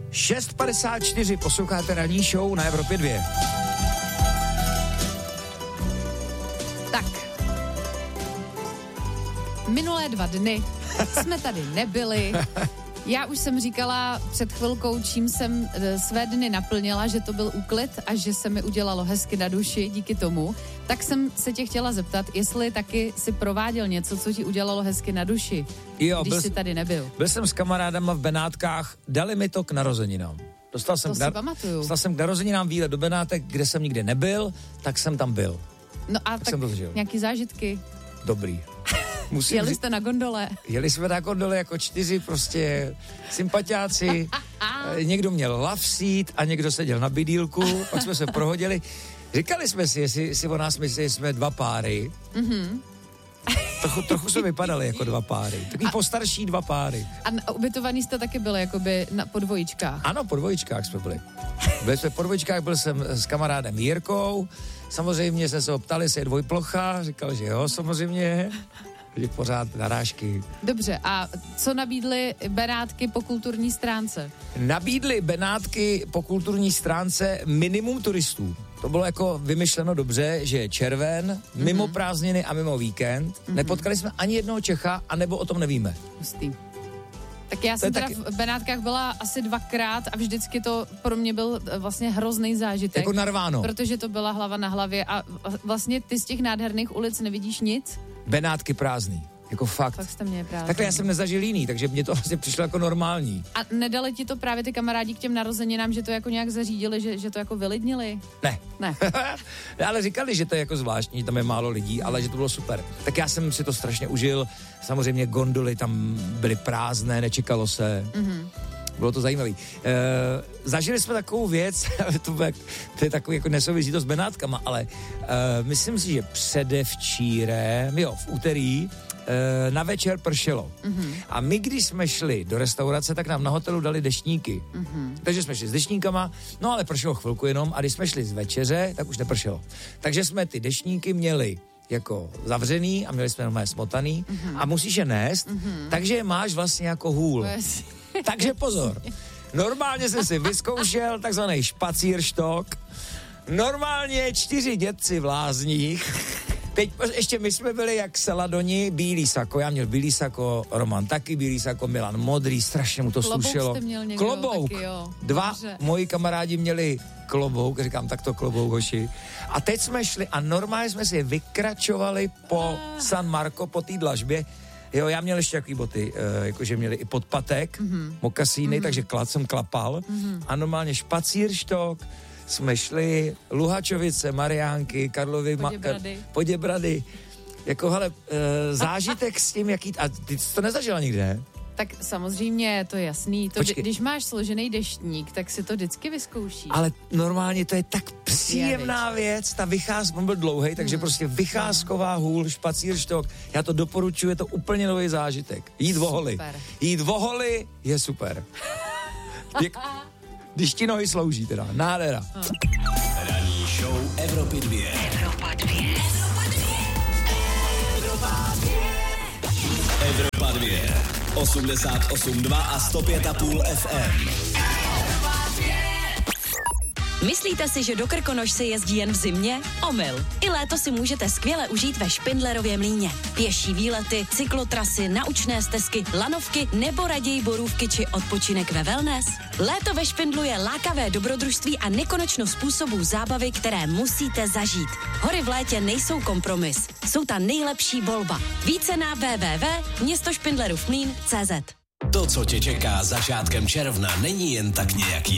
6:54, posloucháte ranní show na Evropě 2. Tak. Minulé 2 dny jsme tady nebyli. Já už jsem říkala před chvilkou, čím jsem své dny naplnila, že to byl úklid a že se mi udělalo hezky na duši díky tomu. Tak jsem se tě chtěla zeptat, jestli taky si prováděl něco, co ti udělalo hezky na duši, Jo, když jsi tady nebyl. Byl jsem s kamarádama v Benátkách, dali mi to k narozeninám. Dostal jsem k narozeninám výlet do Benátek, kde jsem nikdy nebyl, tak jsem tam byl. No a tak nějaký zážitky? Dobrý. Jeli jste na gondole? Jeli jsme na gondole jako 4 prostě sympatiáci. Někdo měl love seat a někdo seděl na bydýlku, pak jsme se prohodili. Říkali jsme si, jestli si o nás myslí, že jsme 2 páry. Mm-hmm. Trochu jsme vypadali jako 2 páry. Takový postarší 2 páry. A ubytovaný jste taky byli jakoby po dvojičkách? Ano, po dvojičkách jsme byli. Byli jsme po dvojičkách, byl jsem s kamarádem Jirkou. Samozřejmě jsme se ho ptali, jestli je dvojplocha. Říkal, že jo, samozřejmě. Že pořád narážky. Dobře, a co nabídly Benátky po kulturní stránce? Nabídly Benátky po kulturní stránce minimum turistů. To bylo jako vymyšleno dobře, že je červen, mimo prázdniny a mimo víkend. Nepotkali jsme ani jednoho Čecha, anebo o tom nevíme. Hustý. Tak já jsem teda v Benátkách byla asi 2krát a vždycky to pro mě byl vlastně hrozný zážitek. Jako narváno. Protože to byla hlava na hlavě a vlastně ty z těch nádherných ulic nevidíš nic. Benátky prázdný. Jako fakt. Fakt jste mě prázdný. Takhle já jsem nezažil jiný, takže mě to vlastně přišlo jako normální. A nedali ti to právě ty kamarádi k těm narozeninám, že to jako nějak zařídili, že to jako vylidnili? Ne. Ale říkali, že to je jako zvláštní, tam je málo lidí, ale že to bylo super. Tak já jsem si to strašně užil. Samozřejmě gondoly tam byly prázdné, nečekalo se. Bylo to zajímavé. Zažili jsme takovou věc, to je takový jako nesouvisí to s Benátkama, ale myslím si, že předevčírem, v úterý, na večer pršelo. A my, když jsme šli do restaurace, tak nám na hotelu dali deštníky. Takže jsme šli s deštníkama, no ale pršelo chvilku jenom a když jsme šli z večeře, tak už nepršelo. Takže jsme ty deštníky měli jako zavřený a měli jsme normálně smotaný a musíš je nést, takže je máš vlastně jako hůl. Takže pozor. Normálně jsem si vyzkoušel takzvaný špacírštok. Normálně 4 dětci v lázních. Teď ještě my jsme byli jak Seladoni, bílý sako, já měl bílý sako, Roman taky bílý sako, Milan modrý, strašně mu to slušelo. Klobouk. Taky, 2 moji kamarádi měli klobouk, říkám, tak to klobouk, hoši. A teď jsme šli a normálně jsme si vykračovali po San Marco, po té dlažbě. Jo, já měl ještě takový boty, jakože měli i podpatek, mokasíny, takže jsem klapal a normálně špacírštok, jsme šli Luhačovice, Mariánky, Karlovy, Poděbrady. Jako, hele, zážitek s tím, jaký... A ty jsi to nezažila nikde, ne? Tak samozřejmě, to je jasný. Když máš složený deštník, tak si to vždycky vyzkoušíš. Ale normálně to je tak příjemná věc, ta vycházka, on byl dlouhej, takže prostě vycházková hůl, špacírštok, já to doporučuji, je to úplně nový zážitek. Jít voholi je super. Když ti nohy slouží teda, nádhera. Ranní show Evropy 2. Evropa 2. Evropa 2. 88,2 a 105,5 FM. Myslíte si, že do Krkonoš se jezdí jen v zimě? Omyl. I léto si můžete skvěle užít ve Špindlerově mlýně. Pěší výlety, cyklotrasy, naučné stezky, lanovky nebo raději borůvky či odpočinek ve wellness? Léto ve Špindlu je lákavé dobrodružství a nekonečno způsobů zábavy, které musíte zažít. Hory v létě nejsou kompromis. Jsou ta nejlepší volba. Více na www.městošpindlerůvmlýn.cz. To, co tě čeká začátkem června, není jen tak nějaký